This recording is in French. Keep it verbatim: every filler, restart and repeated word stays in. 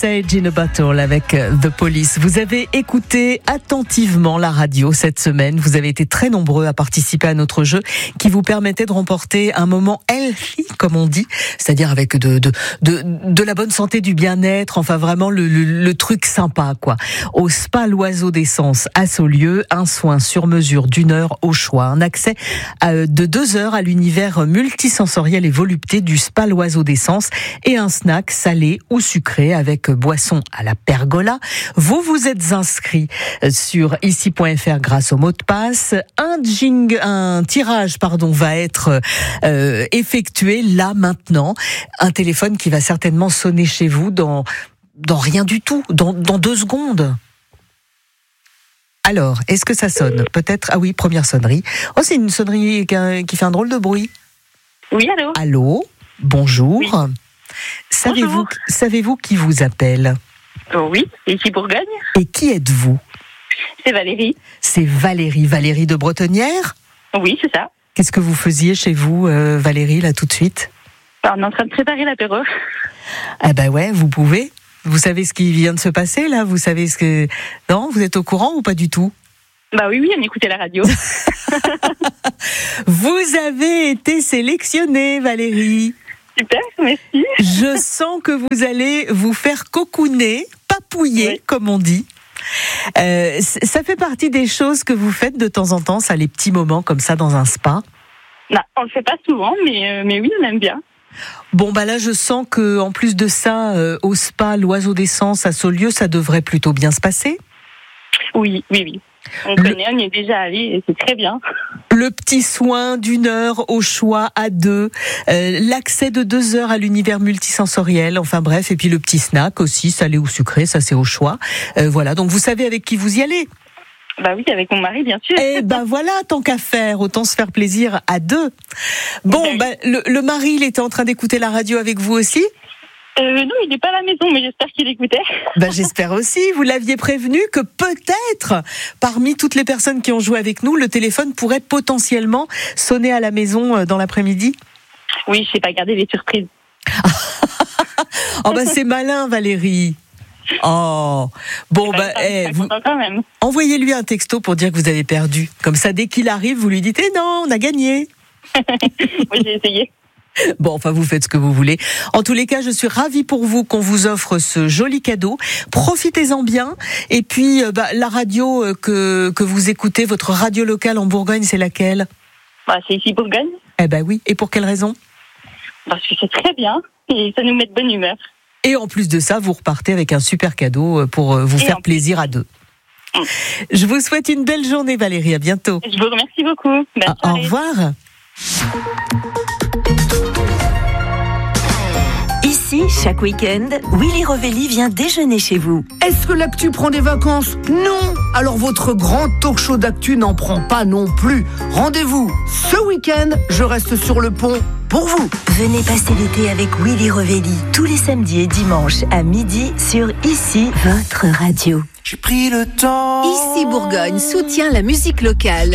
Stage in a Battle avec The Police. Vous avez écouté attentivement la radio cette semaine. Vous avez été très nombreux à participer à notre jeu qui vous permettait de remporter un moment healthy, comme on dit, c'est-à-dire avec de, de, de, de la bonne santé, du bien-être, enfin vraiment le, le, le truc sympa, quoi. Au Spa L'Oiseau d'Essence à Saulieu, un soin sur mesure d'une heure au choix. Un accès à, de deux heures à l'univers multisensoriel et volupté du Spa L'Oiseau d'Essence et un snack salé ou sucré avec boisson à la pergola. Vous vous êtes inscrit sur ici point f r grâce au mot de passe. Un jing, un tirage, pardon, va être euh, effectué là maintenant. Un téléphone qui va certainement sonner chez vous dans dans rien du tout, dans dans deux secondes. Alors, est-ce que ça sonne ? Peut-être. Ah oui, première sonnerie. Oh, c'est une sonnerie qui fait un drôle de bruit. Oui, allô. Allô. Bonjour. Oui. Savez-vous, Bonjour. savez-vous qui vous appelle ? Oh oui, ici Bourgogne. Et qui êtes-vous ? C'est Valérie. C'est Valérie. Valérie de Bretonnière ? Oui, c'est ça. Qu'est-ce que vous faisiez chez vous, euh, Valérie, là, tout de suite ? Alors, on est en train de préparer l'apéro. Ah ben ouais, vous pouvez. Vous savez ce qui vient de se passer, là ? Vous savez ce que... Non, vous êtes au courant ou pas du tout ? Bah oui, oui, on écoutait la radio. Vous avez été sélectionnée, Valérie. Super, merci. Je sens que vous allez vous faire cocooner, papouiller, oui. Comme on dit. Euh, ça fait partie des choses que vous faites de temps en temps, ça, les petits moments comme ça dans un spa ? Non, on le fait pas souvent, mais, euh, mais oui, on aime bien. Bon, bah là, je sens que en plus de ça, euh, au spa L'Oiseau d'Essence à Saulieu, ça devrait plutôt bien se passer ? Oui, oui, oui. On le... connaît, on y est déjà allé et c'est très bien. Le petit soin d'une heure au choix à deux, euh, l'accès de deux heures à l'univers multisensoriel, enfin bref, et puis le petit snack aussi, salé ou sucré, ça c'est au choix. Euh, voilà, donc vous savez avec qui vous y allez ? Bah oui, avec mon mari, bien sûr. Eh ben voilà, tant qu'à faire, autant se faire plaisir à deux. Bon, ben, ben le, le mari, il était en train d'écouter la radio avec vous aussi ? Euh, non, il n'est pas à la maison, mais j'espère qu'il écoutait. Ben, j'espère aussi. Vous l'aviez prévenu que peut-être, parmi toutes les personnes qui ont joué avec nous, le téléphone pourrait potentiellement sonner à la maison dans l'après-midi. Oui, je sais pas garder les surprises. Oh ben c'est malin, Valérie. Oh bon ben eh, vous... quand même. Envoyez-lui un texto pour dire que vous avez perdu. Comme ça, dès qu'il arrive, vous lui dites eh non, on a gagné. Oui, j'ai essayé. Bon, enfin, vous faites ce que vous voulez. En tous les cas, je suis ravie pour vous qu'on vous offre ce joli cadeau. Profitez-en bien. Et puis, bah, la radio que, que vous écoutez, votre radio locale en Bourgogne, c'est laquelle ? Bah, c'est ici Bourgogne. Eh ben oui. Et pour quelle raison ? Parce que c'est très bien et ça nous met de bonne humeur. Et en plus de ça, vous repartez avec un super cadeau pour vous et faire plaisir à deux. Mmh. Je vous souhaite une belle journée, Valérie. À bientôt. Je vous remercie beaucoup. Bonne ah, au revoir. Ici, chaque week-end, Willy Revelli vient déjeuner chez vous. Est-ce que l'actu prend des vacances ? Non. Alors votre grand talk show d'actu n'en prend pas non plus. Rendez-vous ce week-end, je reste sur le pont pour vous. Venez passer l'été avec Willy Revelli, tous les samedis et dimanches à midi sur Ici, votre radio. J'ai pris le temps. Ici Bourgogne soutient la musique locale.